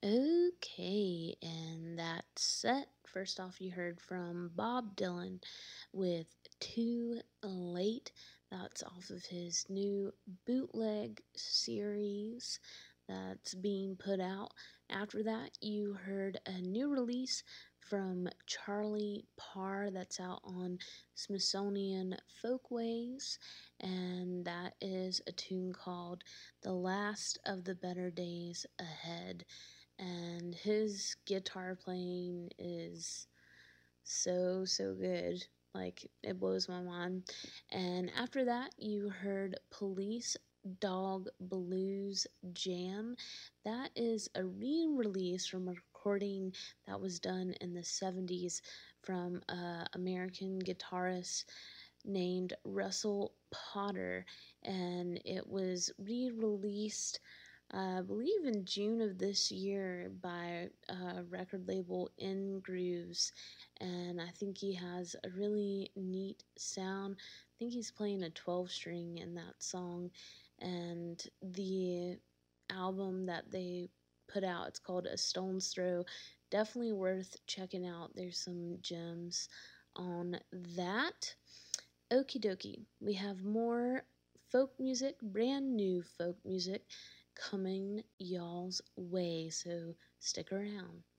Okay, and that's it. First off, you heard from Bob Dylan with Too Late. That's off of his new bootleg series that's being put out. After that, you heard a new release from Charlie Parr that's out on Smithsonian Folkways, and that is a tune called The Last of the Better Days Ahead, and his guitar playing is so good. Like, it blows my mind. And after that, you heard Police Dog Blues Jam. That is a re-release from a recording that was done in the 70s from an American guitarist named Russell Potter, and it was re-released, I believe, in June of this year by record label In Grooves, and I think he has a really neat sound. I think he's playing a 12 string in that song, and the album that they put out, it's called A Stone's Throw. Definitely worth checking out. There's some gems on that. Okie dokie, we have more folk music, brand new folk music coming y'all's way, so stick around.